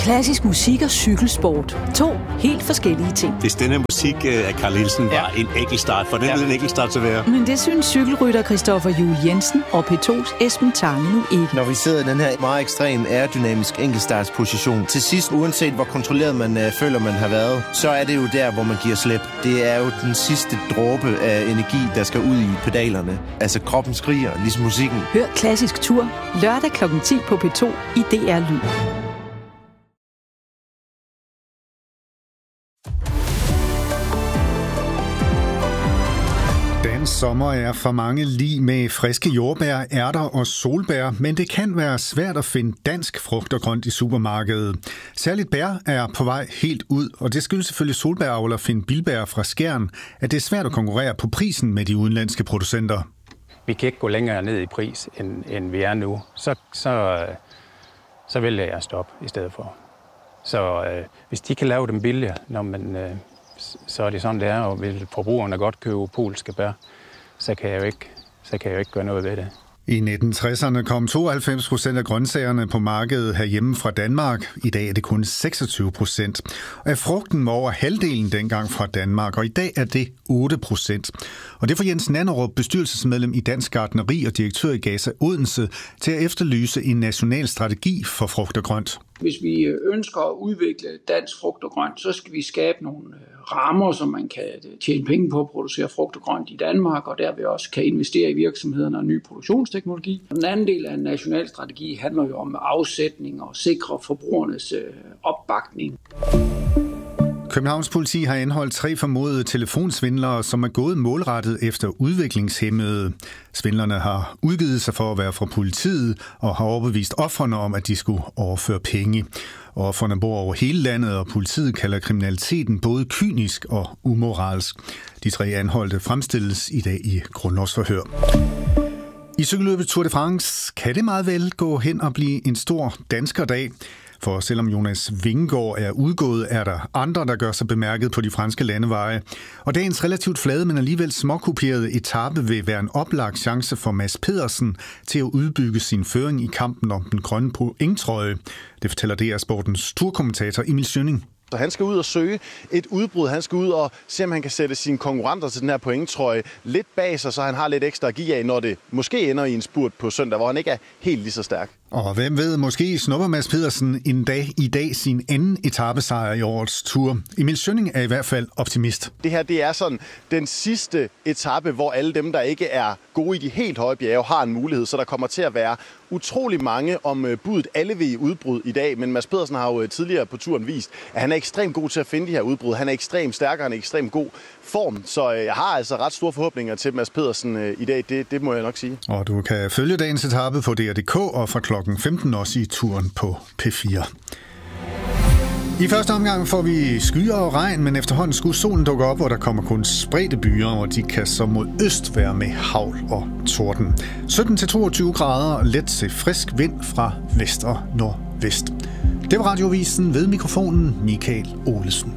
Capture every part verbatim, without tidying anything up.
Klassisk musik og cykelsport. To helt forskellige ting. Hvis denne musik af Carl Nielsen var ja. en enkeltstart, for den ja. vil en enkeltstart til være. Men det synes cykelrytter Christoffer Juhl Jensen og P to's Esben Tange nu ikke. Når vi sidder i den her meget ekstrem aerodynamisk enkeltstartsposition, til sidst, uanset hvor kontrolleret man øh, føler, man har været, så er det jo der, hvor man giver slip. Det er jo den sidste dråbe af energi, der skal ud i pedalerne. Altså kroppen skriger, ligesom musikken. Hør Klassisk Tur lørdag klokken ti på P to i D R Lyd. Sommer er for mange lig med friske jordbær, ærter og solbær, men det kan være svært at finde dansk frugt og grønt i supermarkedet. Særligt bær er på vej helt ud, og det skyldes selvfølgelig solbæravler Finn Bilbær fra Skjern, at det er svært at konkurrere på prisen med de udenlandske producenter. Vi kan ikke gå længere ned i pris, end, end vi er nu. Så, så, så vil jeg stoppe i stedet for. Så øh, hvis de kan lave dem billigere, når man, øh, så er det sådan, det er, og vil forbrugerne godt købe polske bær, så kan jeg jo ikke, så kan jeg jo ikke gøre noget ved det. I nitten tresserne kom tooghalvfems procent af grøntsagerne på markedet herhjemme fra Danmark. I dag er det kun seksogtyve procent. Og af frugten var over halvdelen dengang fra Danmark, og i dag er det otte procent. Og det får Jens Nanderup, bestyrelsesmedlem i Dansk Gartneri og direktør i Gasa Odense, til at efterlyse en national strategi for frugt og grønt. Hvis vi ønsker at udvikle dansk frugt og grønt, så skal vi skabe nogle rammer, så man kan tjene penge på at producere frugt og grønt i Danmark, og derved også kan investere i virksomhederne og ny produktionsteknologi. Den anden del af en national strategi handler jo om afsætning og sikre forbrugernes opbakning. Københavns politi har anholdt tre formodede telefonsvindlere, som er gået målrettet efter udviklingshæmmede. Svindlerne har udgivet sig for at være fra politiet og har overbevist ofrene om, at de skulle overføre penge. Ofrene bor over hele landet, og politiet kalder kriminaliteten både kynisk og umoralsk. De tre anholdte fremstilles i dag i grundlovsforhør. I cykelløbet Tour de France kan det meget vel gå hen og blive en stor danskerdag. For selvom Jonas Vingegaard er udgået, er der andre, der gør sig bemærket på de franske landeveje. Og dagens relativt flade, men alligevel småkuperede etape vil være en oplagt chance for Mads Pedersen til at udbygge sin føring i kampen om den grønne pointtrøje. Det fortæller D R Sportens turkommentator Emil Schønning. Så han skal ud og søge et udbrud. Han skal ud og se, om han kan sætte sine konkurrenter til den her pointtrøje lidt bag sig, så han har lidt ekstra at give af, når det måske ender i en spurt på søndag, hvor han ikke er helt lige så stærk. Og hvem ved, måske snupper Mads Pedersen en dag i dag sin anden etapesejr i årets tur. Emil Schønning er i hvert fald optimist. Det her, det er sådan den sidste etape, hvor alle dem, der ikke er gode i de helt høje bjerge, har en mulighed, så der kommer til at være utrolig mange om budet. Alle vil i udbrud i dag, men Mads Pedersen har jo tidligere på turen vist, at han er ekstremt god til at finde de her udbrud. Han er ekstremt stærkere, han er ekstremt god form, så jeg har altså ret store forhåbninger til Mads Pedersen i dag, det, det må jeg nok sige. Og du kan følge dagens etape på D R punktum D K og fra klokken femten også i turen på P fire. I første omgang får vi skyer og regn, men efterhånden skulle solen dukke op, og der kommer kun spredte byer, og de kan så mod øst være med hagl og torden. sytten til toogtyve grader og let til frisk vind fra vest og nordvest. Det var Radiovisen, ved mikrofonen Michael Olesen.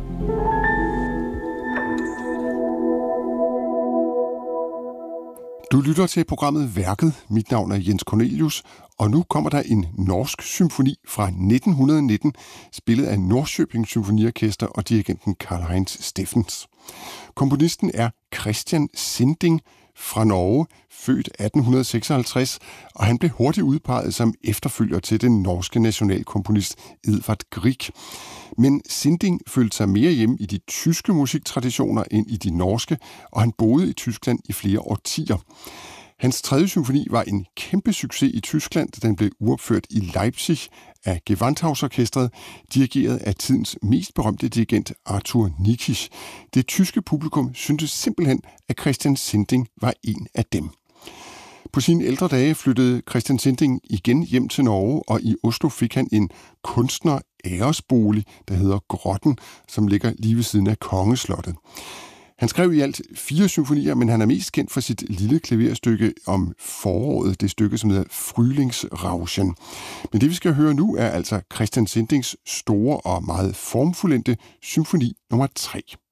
Du lytter til programmet Værket. Mit navn er Jens Cornelius, og nu kommer der en norsk symfoni fra nitten nitten, spillet af Norrköping Symfoniorkester og dirigenten Karl-Heinz Steffens. Komponisten er Christian Sinding fra Norge, født atten seksoghalvtreds, og han blev hurtigt udpeget som efterfølger til den norske nationalkomponist Edvard Grieg. Men Sinding følte sig mere hjemme i de tyske musiktraditioner end i de norske, og han boede i Tyskland i flere årtier. Hans tredje symfoni var en kæmpe succes i Tyskland, da den blev uopført i Leipzig af Gewandhausorkestret, dirigeret af tidens mest berømte dirigent Arthur Nikisch. Det tyske publikum syntes simpelthen, at Christian Sinding var en af dem. På sine ældre dage flyttede Christian Sinding igen hjem til Norge, og i Oslo fik han en kunstner-æresbolig, der hedder Grotten, som ligger lige ved siden af Kongeslottet. Han skrev i alt fire symfonier, men han er mest kendt for sit lille klaverstykke om foråret, det stykke, som hedder Frühlingsrauschen. Men det, vi skal høre nu, er altså Christian Sindings store og meget formfuldendte symfoni nummer tre.